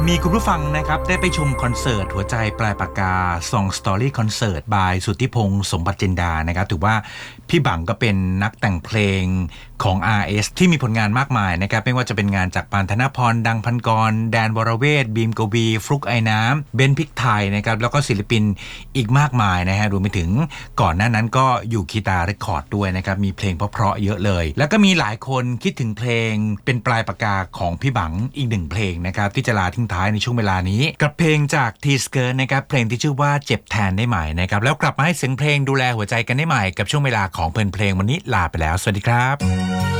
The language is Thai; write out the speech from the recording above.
มีคุณผู้ฟังนะครับได้ไปชมคอนเสิร์ตหัวใจปลายปากกา Song Story Concert by สุทธิพงษ์สมบัติจินดานะครับถือว่าพี่บังก็เป็นนักแต่งเพลงของ RS ที่มีผลงานมากมายนะครับไม่ว่าจะเป็นงานจากปานธนพรดังพันกรแดนวรเวทบีมกวีฟลุกไอ้น้ำเบนพริกไทยนะครับแล้วก็ศิลปินอีกมากมายนะฮะรวมไปถึงก่อนหน้านั้นก็อยู่คีตาเรคคอร์ดด้วยนะครับมีเพลงเพราะๆเยอะเลยแล้วก็มีหลายคนคิดถึงเพลงเป็นปลายปากกาของพี่บังอีกหนึ่งเพลงนะครับที่จะลาทิ้งท้ายในช่วงเวลานี้กับเพลงจากทีสเกิร์ตนะครับเพลงที่ชื่อว่าเจ็บแทนได้ไหมนะครับแล้วกลับมาให้เสียงเพลงดูแลหัวใจกันได้ใหม่กับช่วงเวลาของเพลินเพลงวันนี้ลาไปแล้วสวัสดีครับ